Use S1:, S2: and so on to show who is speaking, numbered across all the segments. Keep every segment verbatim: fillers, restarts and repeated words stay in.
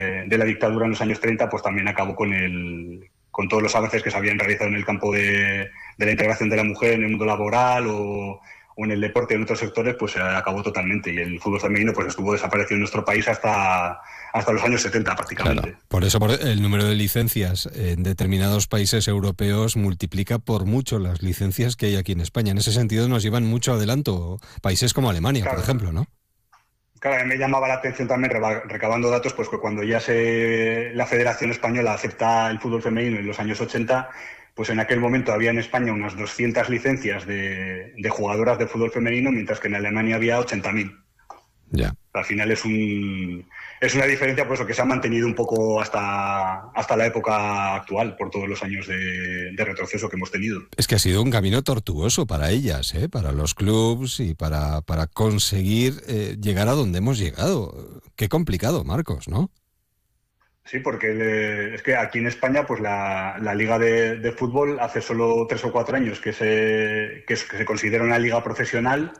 S1: de la dictadura en los años treinta, pues también acabó con el con todos los avances que se habían realizado en el campo de, de la integración de la mujer en el mundo laboral o, o en el deporte en otros sectores, pues se acabó totalmente. Y el fútbol femenino pues estuvo desaparecido en nuestro país hasta, hasta los años setenta prácticamente.
S2: Claro, por eso por el número de licencias en determinados países europeos multiplica por mucho las licencias que hay aquí en España. En ese sentido nos llevan mucho adelanto países como Alemania,
S1: Claro.
S2: por ejemplo, ¿no?
S1: Claro, a mí me llamaba la atención también, recabando datos, pues que cuando ya se la Federación Española acepta el fútbol femenino en los años ochenta, pues en aquel momento había en España unas doscientas licencias de, de jugadoras de fútbol femenino, mientras que en Alemania había ochenta mil.
S2: Ya.
S1: Al final es un es una diferencia pues, que se ha mantenido un poco hasta, hasta la época actual, por todos los años de, de retroceso que hemos tenido.
S2: Es que ha sido un camino tortuoso para ellas, ¿eh? Para los clubs y para, para conseguir eh, llegar a donde hemos llegado. Qué complicado, Marcos, ¿no?
S1: Sí, porque le, es que aquí en España pues la, la liga de, de fútbol hace solo tres o cuatro años que se, que, que se considera una liga profesional.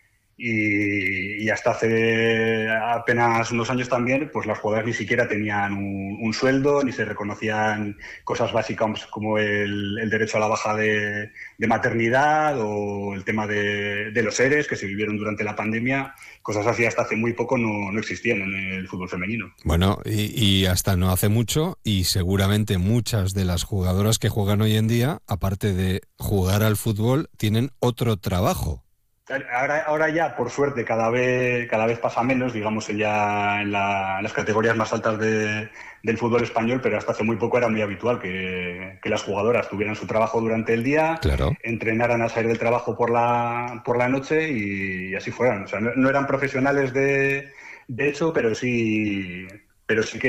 S1: Y, y hasta hace apenas unos años también, pues las jugadoras ni siquiera tenían un, un sueldo, ni se reconocían cosas básicas como el, el derecho a la baja de, de maternidad o el tema de, de los ERES que se vivieron durante la pandemia. Cosas así hasta hace muy poco no, no existían en el fútbol femenino.
S2: Bueno, y, y hasta no hace mucho, y seguramente muchas de las jugadoras que juegan hoy en día, aparte de jugar al fútbol, tienen otro trabajo.
S1: Ahora, ahora ya, por suerte, cada vez, cada vez pasa menos, digamos, ya en, la, en las categorías más altas de, del fútbol español, pero hasta hace muy poco era muy habitual que, que las jugadoras tuvieran su trabajo durante el día,
S2: claro,
S1: entrenaran a salir del trabajo por la, por la noche y, y así fueran. O sea, no, no eran profesionales de, de hecho, pero sí, pero sí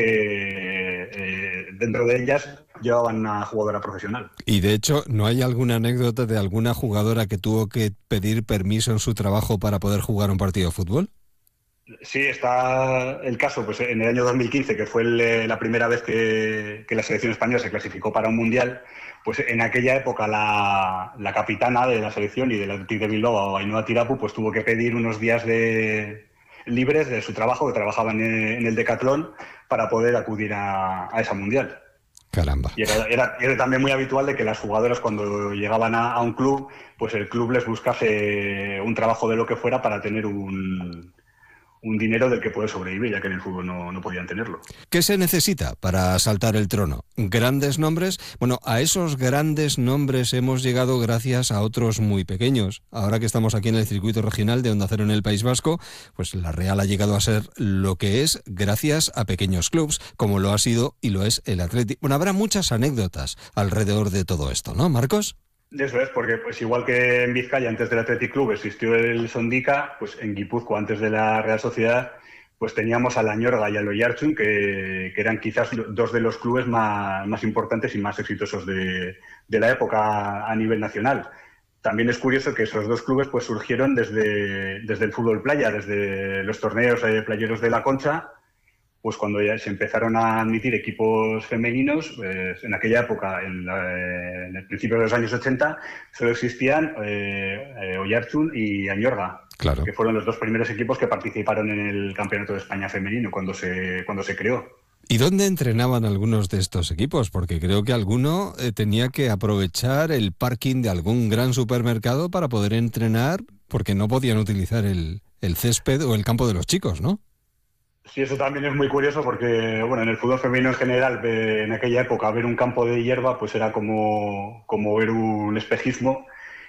S1: que eh, dentro de ellas llevaban una jugadora profesional.
S2: Y de hecho, ¿no hay alguna anécdota de alguna jugadora que tuvo que pedir permiso en su trabajo para poder jugar un partido de fútbol?
S1: Sí, está el caso, pues en el año dos mil quince, que fue el, la primera vez que, que la selección española se clasificó para un mundial, pues en aquella época la, la capitana de la selección y del Athletic de Bilbao, Ainhoa Tirapu, pues tuvo que pedir unos días de libres de su trabajo, que trabajaba en, en el Decathlon, para poder acudir a, a esa mundial.
S2: Caramba.
S1: Y era, era, era también muy habitual de que las jugadoras cuando llegaban a, a un club, pues el club les buscase un trabajo de lo que fuera para tener un, un dinero del que poder sobrevivir, ya que en el fútbol no, no podían tenerlo.
S2: ¿Qué se necesita para saltar el trono? ¿Grandes nombres? Bueno, a esos grandes nombres hemos llegado gracias a otros muy pequeños. Ahora que estamos aquí en el circuito regional de Onda Cero en el País Vasco, pues la Real ha llegado a ser lo que es gracias a pequeños clubs, como lo ha sido y lo es el Athletic. Bueno, habrá muchas anécdotas alrededor de todo esto, ¿no, Marcos?
S1: Eso es, porque pues igual que en Vizcaya antes del Athletic Club existió el Sondica, pues en Guipúzcoa antes de la Real Sociedad pues teníamos a la Añorga y al Oiartzun, que, que eran quizás dos de los clubes más, más importantes y más exitosos de, de la época a nivel nacional. También es curioso que esos dos clubes pues surgieron desde, desde el fútbol playa, desde los torneos eh, playeros de la Concha. Pues cuando ya se empezaron a admitir equipos femeninos, pues en aquella época, en, la, en el principio de los años ochenta, solo existían eh, eh, Oiartzun y Añorga,
S2: claro,
S1: que fueron los dos primeros equipos que participaron en el Campeonato de España femenino cuando se, cuando se creó.
S2: ¿Y dónde entrenaban algunos de estos equipos? Porque creo que alguno eh, tenía que aprovechar el parking de algún gran supermercado para poder entrenar, porque no podían utilizar el, el césped o el campo de los chicos, ¿no?
S1: Sí, eso también es muy curioso porque, bueno, en el fútbol femenino en general, en aquella época, ver un campo de hierba pues era como, como ver un espejismo.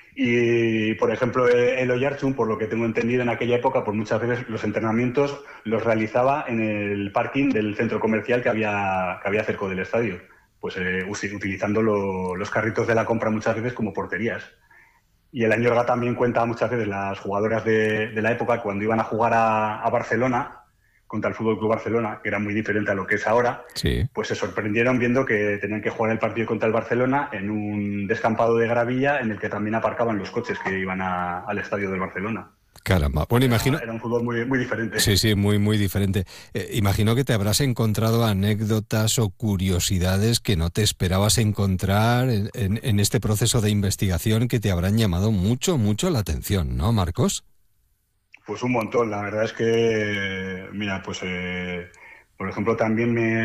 S1: Y, por ejemplo, el Oiartzun, por lo que tengo entendido en aquella época, pues muchas veces los entrenamientos los realizaba en el parking del centro comercial que había, que había cerca del estadio, pues eh, utilizando lo, los carritos de la compra muchas veces como porterías. Y el Añorga también cuenta muchas veces las jugadoras de, de la época cuando iban a jugar a, a Barcelona, contra el Fútbol Club Barcelona, que era muy diferente a lo que es ahora,
S2: sí,
S1: pues se sorprendieron viendo que tenían que jugar el partido contra el Barcelona en un descampado de gravilla en el que también aparcaban los coches que iban a, al estadio del Barcelona.
S2: Caramba. Bueno, imagino...
S1: Era, era un fútbol muy, muy diferente.
S2: Sí, sí, muy, muy diferente. Eh, imagino que te habrás encontrado anécdotas o curiosidades que no te esperabas encontrar en, en, en este proceso de investigación que te habrán llamado mucho, mucho la atención, ¿no, Marcos?
S1: Pues un montón, la verdad es que, mira, pues eh, Por ejemplo, también me